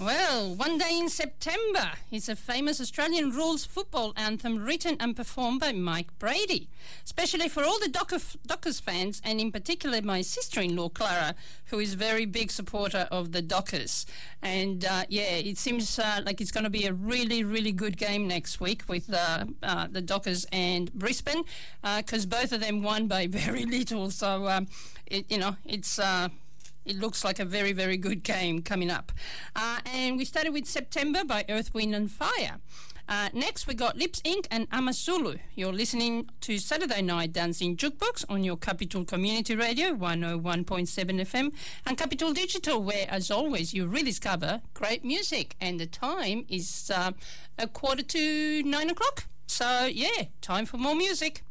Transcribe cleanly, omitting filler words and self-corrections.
Well, One Day in September is a famous Australian rules football anthem written and performed by Mike Brady, especially for all the Dockers fans, and in particular my sister-in-law Clara, who is a very big supporter of the Dockers. And it seems like it's going to be a really, really good game next week with the Dockers and Brisbane, because both of them won by very little. So it looks like a very, very good game coming up. And we started with September by Earth, Wind and Fire. Next, we got Lips Inc. and Amasulu. You're listening to Saturday Night Dancing Jukebox on your Capital Community Radio, 101.7 FM, and Capital Digital, where, as always, you rediscover great music. And the time is 8:45. So, time for more music.